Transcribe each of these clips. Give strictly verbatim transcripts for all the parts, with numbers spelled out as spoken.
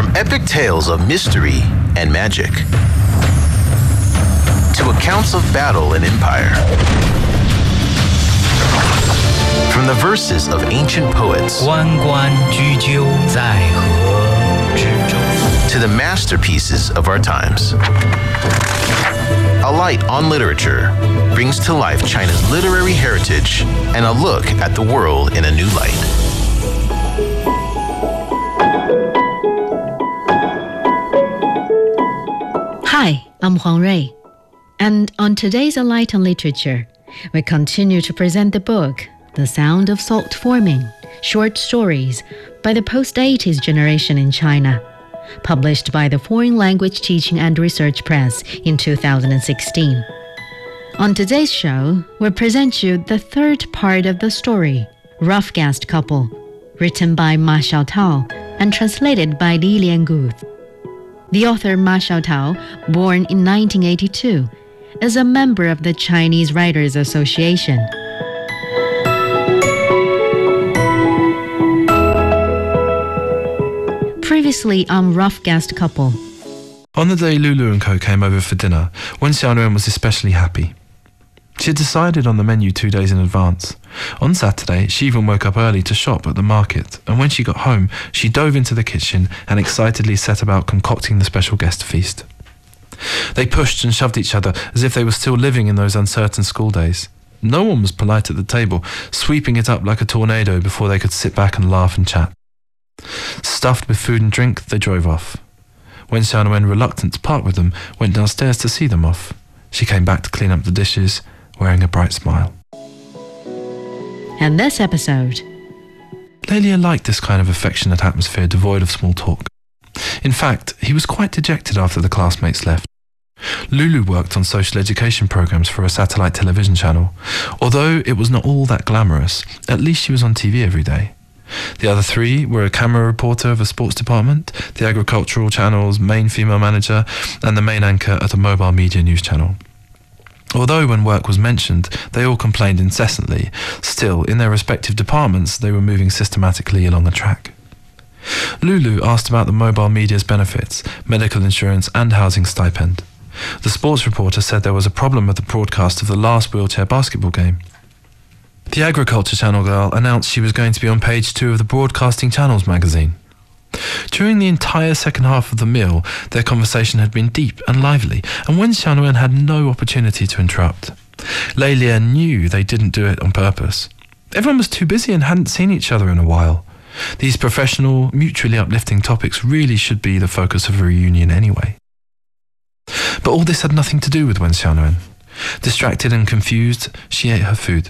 From epic tales of mystery and magic to accounts of battle and empire. From the verses of ancient poets 关关雎鸠，在河之洲 to the masterpieces of our times. A Light on Literature brings to life China's literary heritage and a look at the world in a new light. Hi, I'm Huang Rui. And on today's A Light on Literature, we continue to present the book, The Sound of Salt Forming, Short Stories by the post-eighties generation in China, published by the Foreign Language Teaching and Research Press in two thousand sixteen. On today's show, we'll present you the third part of the story, Rough Guest Couple, written by Ma Xiaotao and translated by Li Liangu. The author Ma Xiaotao, born in nineteen eighty-two, is a member of the Chinese Writers Association. Previously on Rough Guest Couple. On the day Lulu and Co came over for dinner, Wen Xiaonuan was especially happy. She had decided on the menu two days in advance. On Saturday, she even woke up early to shop at the market, and when she got home, she dove into the kitchen and excitedly set about concocting the special guest feast. They pushed and shoved each other as if they were still living in those uncertain school days. No one was polite at the table, sweeping it up like a tornado before they could sit back and laugh and chat. Stuffed with food and drink, they drove off. Wen Xiaonuan, reluctant to part with them, went downstairs to see them off. She came back to clean up the dishes, wearing a bright smile. And this episode, Lélia liked this kind of affectionate atmosphere devoid of small talk. In fact, he was quite dejected after the classmates left. Lulu worked on social education programs for a satellite television channel. Although it was not all that glamorous, at least she was on T V every day. The other three were a camera reporter of a sports department, the agricultural channel's main female manager, and the main anchor at a mobile media news channel. Although when work was mentioned, they all complained incessantly, still, in their respective departments, they were moving systematically along a track. Lulu asked about the mobile media's benefits, medical insurance and housing stipend. The sports reporter said there was a problem with the broadcast of the last wheelchair basketball game. The agriculture channel girl announced she was going to be on page two of the Broadcasting Channels magazine. During the entire second half of the meal, their conversation had been deep and lively, and Wen Xiaonuan had no opportunity to interrupt. Lélia knew they didn't do it on purpose. Everyone was too busy and hadn't seen each other in a while. These professional, mutually uplifting topics really should be the focus of a reunion anyway. But all this had nothing to do with Wen Xiaonuan. Distracted and confused, she ate her food.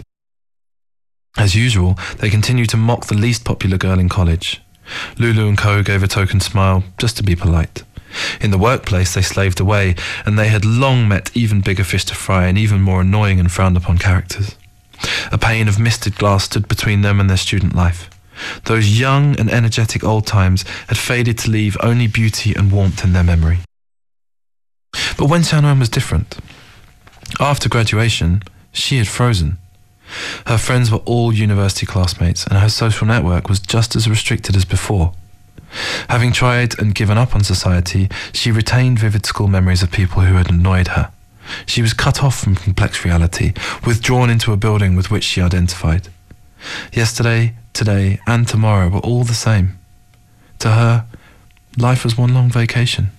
As usual, they continued to mock the least popular girl in college. Lulu and Co gave a token smile, just to be polite. In the workplace, they slaved away, and they had long met even bigger fish to fry and even more annoying and frowned upon characters. A pane of misted glass stood between them and their student life. Those young and energetic old times had faded to leave only beauty and warmth in their memory. But Wen Xiaonuan was different. After graduation, she had frozen. Her friends were all university classmates, and her social network was just as restricted as before. Having tried and given up on society, she retained vivid school memories of people who had annoyed her. She was cut off from complex reality, withdrawn into a building with which she identified. Yesterday, today, and tomorrow were all the same. To her, life was one long vacation.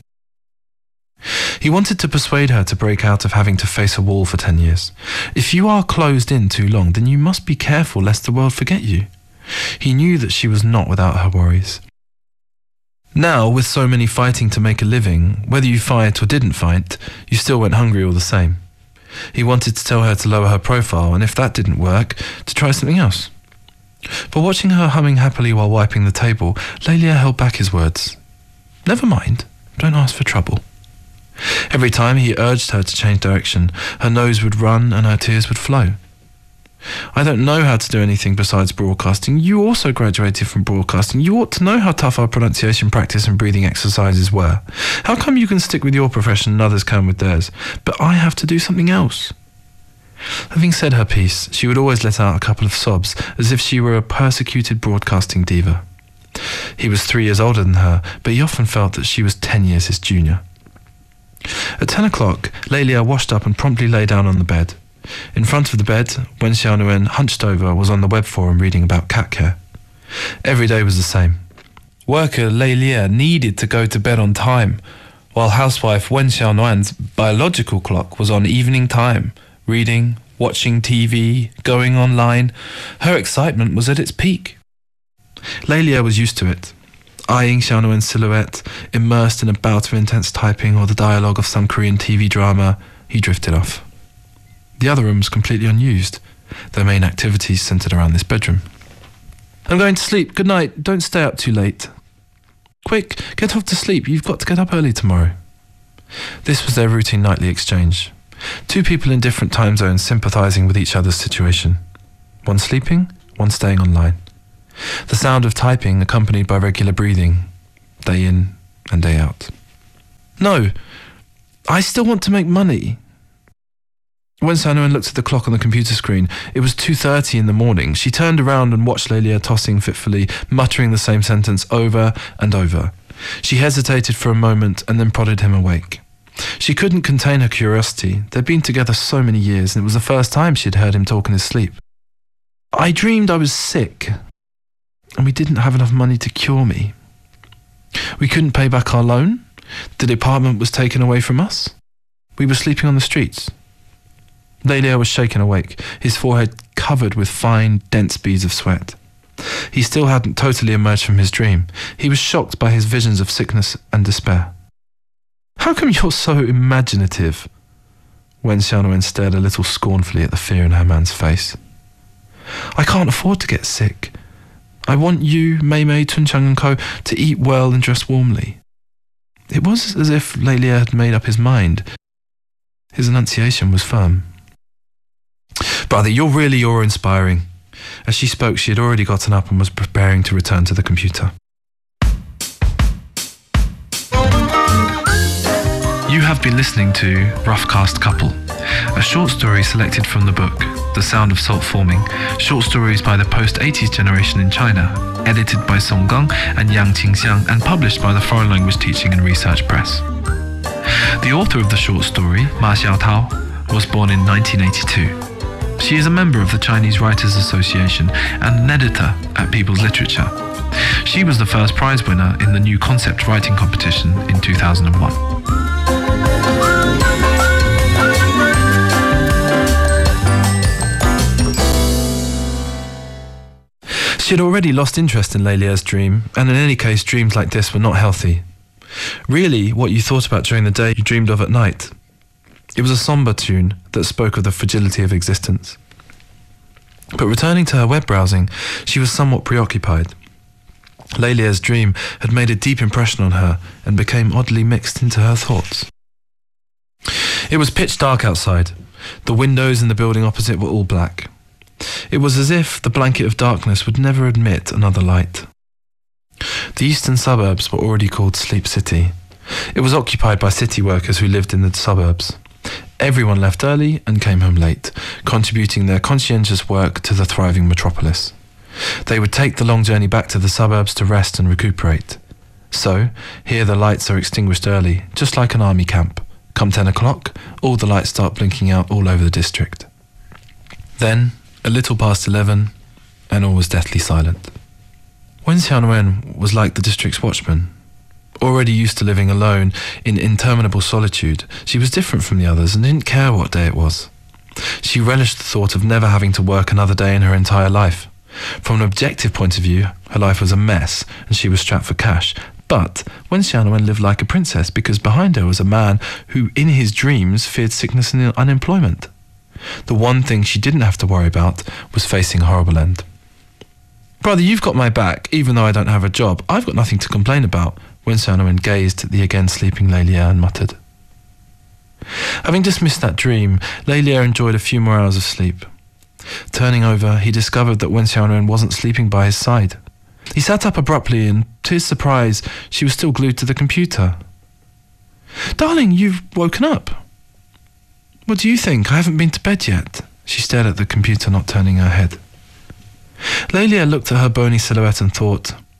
He wanted to persuade her to break out of having to face a wall for ten years. If you are closed in too long, then you must be careful lest the world forget you. He knew that she was not without her worries. Now, with so many fighting to make a living, whether you fight or didn't fight, you still went hungry all the same. He wanted to tell her to lower her profile, and if that didn't work, to try something else. But watching her humming happily while wiping the table, Lélia held back his words. Never mind, don't ask for trouble. Every time he urged her to change direction, her nose would run and her tears would flow. I don't know how to do anything besides broadcasting. You also graduated from broadcasting. You ought to know how tough our pronunciation practice and breathing exercises were. How come you can stick with your profession and others can with theirs, but I have to do something else? Having said her piece, she would always let out a couple of sobs, as if she were a persecuted broadcasting diva. He was three years older than her, but he often felt that she was ten years his junior. At ten o'clock, Lélia washed up and promptly lay down on the bed. In front of the bed, Wen Xiaonuan, hunched over, was on the web forum reading about cat care. Every day was the same. Worker Lélia needed to go to bed on time, while housewife Wen Xiaonuan's biological clock was on evening time, reading, watching T V, going online. Her excitement was at its peak. Lélia was used to it. Eyeing Xiaonuan's silhouette, immersed in a bout of intense typing or the dialogue of some Korean T V drama, he drifted off. The other room was completely unused. Their main activities centred around this bedroom. I'm going to sleep. Good night. Don't stay up too late. Quick, get off to sleep. You've got to get up early tomorrow. This was their routine nightly exchange. Two people in different time zones sympathising with each other's situation. One sleeping, one staying online. The sound of typing accompanied by regular breathing, day in and day out. No, I still want to make money. When Xiaonuan looked at the clock on the computer screen, it was two thirty in the morning. She turned around and watched Lélia tossing fitfully, muttering the same sentence over and over. She hesitated for a moment and then prodded him awake. She couldn't contain her curiosity. They'd been together so many years, and it was the first time she had heard him talk in his sleep. I dreamed I was sick, and we didn't have enough money to cure me. We couldn't pay back our loan. The apartment was taken away from us. We were sleeping on the streets. Lélia was shaken awake, his forehead covered with fine, dense beads of sweat. He still hadn't totally emerged from his dream. He was shocked by his visions of sickness and despair. How come you're so imaginative? Wen Xiaonuan stared a little scornfully at the fear in her man's face. I can't afford to get sick. I want you, Mei Mei, Tunchang and Co. to eat well and dress warmly. It was as if Lélia had made up his mind. His enunciation was firm. Brother, you're really awe-inspiring. As she spoke, she had already gotten up and was preparing to return to the computer. You have been listening to Rough Cast Couple, a short story selected from the book The Sound of Salt Forming, short stories by the post-eighties generation in China, edited by Song Gang and Yang Qingxiang and published by the Foreign Language Teaching and Research Press. The author of the short story, Ma Xiaotao, was born in nineteen eighty-two. She is a member of the Chinese Writers Association and an editor at People's Literature. She was the first prize winner in the New Concept Writing Competition in two thousand one. She had already lost interest in Lélia's dream, and in any case dreams like this were not healthy. Really, what you thought about during the day you dreamed of at night. It was a somber tune that spoke of the fragility of existence. But returning to her web browsing, she was somewhat preoccupied. Lélia's dream had made a deep impression on her and became oddly mixed into her thoughts. It was pitch dark outside. The windows in the building opposite were all black. It was as if the blanket of darkness would never admit another light. The eastern suburbs were already called Sleep City. It was occupied by city workers who lived in the suburbs. Everyone left early and came home late, contributing their conscientious work to the thriving metropolis. They would take the long journey back to the suburbs to rest and recuperate. So, here the lights are extinguished early, just like an army camp. Come ten o'clock, all the lights start blinking out all over the district. Then, a little past eleven, and all was deathly silent. Wen Xiaonuan was like the district's watchman. Already used to living alone in interminable solitude, she was different from the others and didn't care what day it was. She relished the thought of never having to work another day in her entire life. From an objective point of view, her life was a mess and she was strapped for cash. But Wen Xiaonuan lived like a princess because behind her was a man who, in his dreams, feared sickness and unemployment. The one thing she didn't have to worry about was facing a horrible end. Brother, you've got my back, even though I don't have a job. I've got nothing to complain about. Wen Xiaonuan gazed at the again sleeping Lélia and muttered. Having dismissed that dream, Lélia enjoyed a few more hours of sleep. Turning over, he discovered that Wen Xiaonuan wasn't sleeping by his side. He sat up abruptly and, to his surprise, she was still glued to the computer. Darling, you've woken up. What do you think? I haven't been to bed yet. She stared at the computer, not turning her head. Lélia looked at her bony silhouette and thought,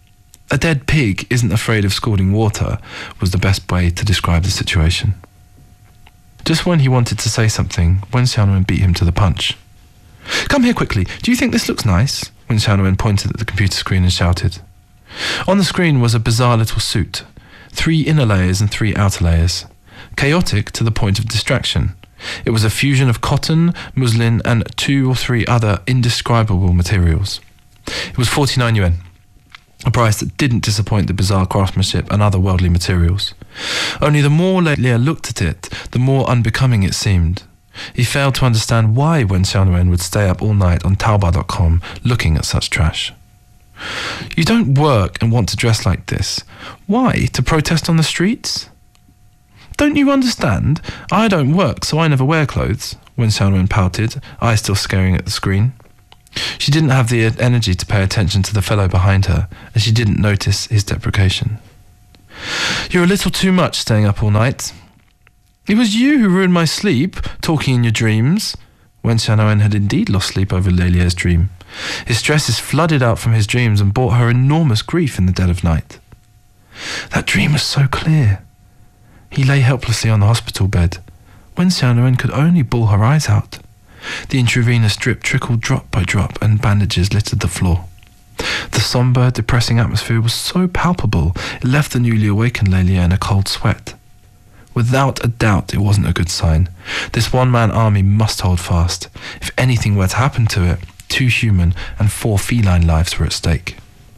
A dead pig isn't afraid of scalding water was the best way to describe the situation. Just when he wanted to say something, Wen Xiaowen beat him to the punch. "Come here quickly. Do you think this looks nice?" Wen Xiaowen pointed at the computer screen and shouted. On the screen was a bizarre little suit. Three inner layers and three outer layers. Chaotic to the point of distraction. It was a fusion of cotton, muslin, and two or three other indescribable materials. It was forty-nine yuan. A price that didn't disappoint the bizarre craftsmanship and other worldly materials. Only the more Lia looked at it, the more unbecoming it seemed. He failed to understand why Wen Xiaowen would stay up all night on Taobao dot com looking at such trash. "You don't work and want to dress like this. Why? To protest on the streets?" "Don't you understand? I don't work, so I never wear clothes," Wen Xiaowen pouted, eyes still staring at the screen. She didn't have the energy to pay attention to the fellow behind her, and she didn't notice his deprecation. "You're a little too much staying up all night. It was you who ruined my sleep, talking in your dreams." Wen Xiaowen had indeed lost sleep over Lelia's dream. His stresses flooded out from his dreams and brought her enormous grief in the dead of night. That dream was so clear. He lay helplessly on the hospital bed. Wen Xiaowen could only bawl her eyes out. The intravenous drip trickled drop by drop and bandages littered the floor. The sombre, depressing atmosphere was so palpable it left the newly awakened Lelia in a cold sweat. Without a doubt it wasn't a good sign. This one-man army must hold fast. If anything were to happen to it, two human and four feline lives were at stake.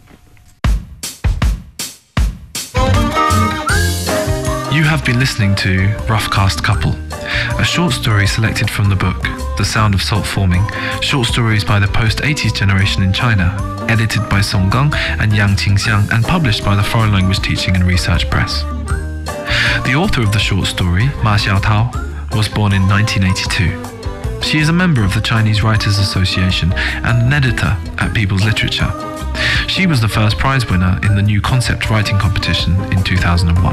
You have been listening to Rough Cast Couple, a short story selected from the book The Sound of Salt Forming, short stories by the post-eighties generation in China, edited by Song Gang and Yang Qingxiang and published by the Foreign Language Teaching and Research Press. The author of the short story, Ma Xiaotao, was born in nineteen eighty-two. She is a member of the Chinese Writers Association and an editor at People's Literature. She was the first prize winner in the New Concept Writing Competition in two thousand one.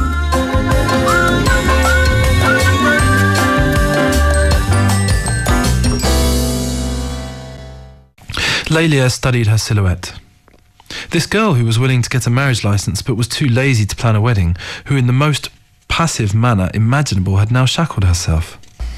Lelia studied her silhouette. This girl who was willing to get a marriage license but was too lazy to plan a wedding, who in the most passive manner imaginable had now shackled herself.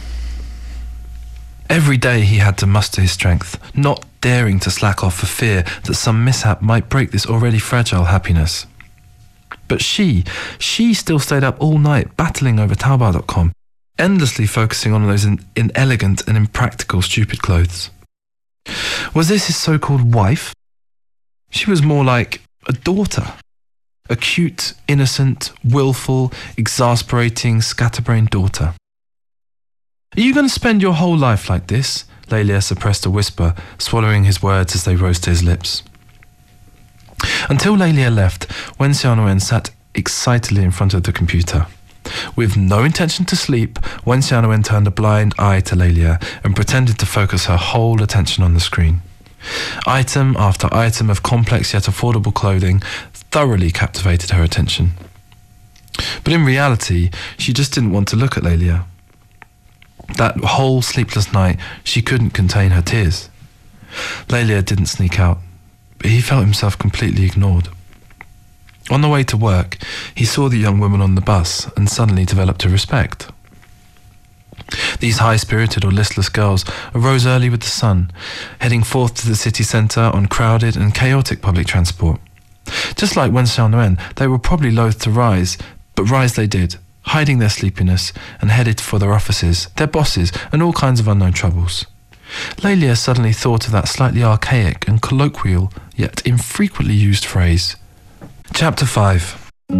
Every day he had to muster his strength, not daring to slack off for fear that some mishap might break this already fragile happiness. But she, she still stayed up all night battling over Taobao dot com, endlessly focusing on those in, inelegant and impractical stupid clothes. Was this his so-called wife? She was more like a daughter. A cute, innocent, willful, exasperating, scatterbrained daughter. "Are you going to spend your whole life like this?" Lelia suppressed a whisper, swallowing his words as they rose to his lips. Until Lelia left, Wen Xiaowen sat excitedly in front of the computer. With no intention to sleep, Wen Xiaowen turned a blind eye to Lelia and pretended to focus her whole attention on the screen. Item after item of complex yet affordable clothing thoroughly captivated her attention. But in reality, she just didn't want to look at Lelia. That whole sleepless night, she couldn't contain her tears. Lelia didn't sneak out, but he felt himself completely ignored. On the way to work, he saw the young woman on the bus and suddenly developed a respect. These high-spirited or listless girls arose early with the sun, heading forth to the city centre on crowded and chaotic public transport. Just like Wen Xiaowen, they were probably loath to rise, but rise they did, hiding their sleepiness and headed for their offices, their bosses, and all kinds of unknown troubles. Lelia suddenly thought of that slightly archaic and colloquial, yet infrequently used phrase. Chapter five.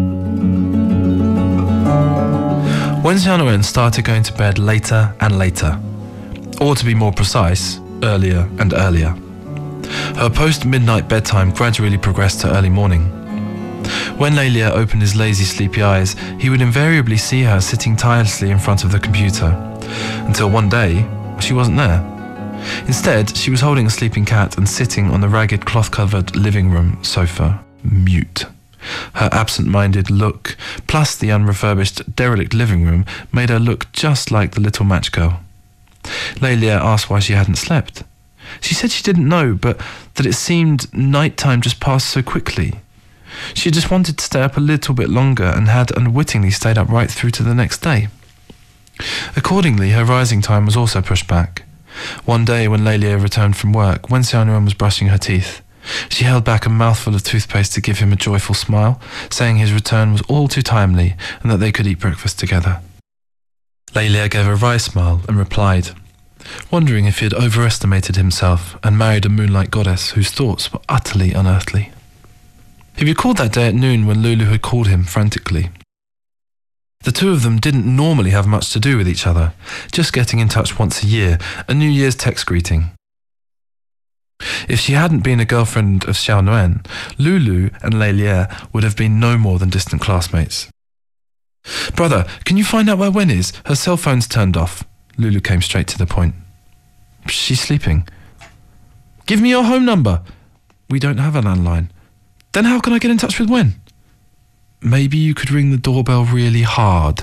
Wen Xiaowen started going to bed later and later, or to be more precise, earlier and earlier. Her post-midnight bedtime gradually progressed to early morning. When Lelia opened his lazy, sleepy eyes, he would invariably see her sitting tirelessly in front of the computer, until one day, she wasn't there. Instead, she was holding a sleeping cat and sitting on the ragged cloth-covered living room sofa, mute. Her absent-minded look, plus the unrefurbished, derelict living room, made her look just like the little match girl. Lelia asked why she hadn't slept. She said she didn't know, but that it seemed night-time just passed so quickly. She just wanted to stay up a little bit longer and had unwittingly stayed up right through to the next day. Accordingly, her rising time was also pushed back. One day when Lélia returned from work, when Xiao Nuan was brushing her teeth, she held back a mouthful of toothpaste to give him a joyful smile, saying his return was all too timely and that they could eat breakfast together. Lélia gave a wry smile and replied, wondering if he had overestimated himself and married a moonlight goddess whose thoughts were utterly unearthly. He recalled that day at noon when Lulu had called him frantically. The two of them didn't normally have much to do with each other, just getting in touch once a year, a New Year's text greeting. If she hadn't been a girlfriend of Xiao Nuan, Lulu and Lélia would have been no more than distant classmates. "Brother, can you find out where Wen is? Her cell phone's turned off." Lulu came straight to the point. "She's sleeping." "Give me your home number." "We don't have a landline." "Then how can I get in touch with Wen?" "Maybe you could ring the doorbell really hard."